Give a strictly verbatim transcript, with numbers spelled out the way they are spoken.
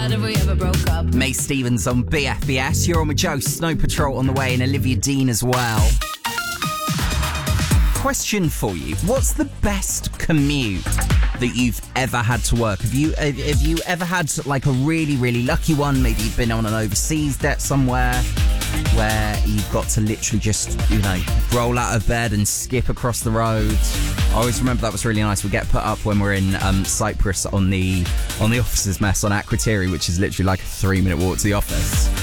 If we ever broke up. May Stevens on B F B S. You're on with Joe, Snow Patrol on the way, and Olivia Dean as well. Question for you. What's the best commute that you've ever had to work? Have you have, have you ever had like a really, really lucky one? Maybe you've been on an overseas debt somewhere where you've got to literally just, you know, roll out of bed and skip across the road. I always remember that was really nice. We get put up when we're in um, Cyprus on the on the officers' mess on Akrotiri, which is literally like a three minute walk to the office.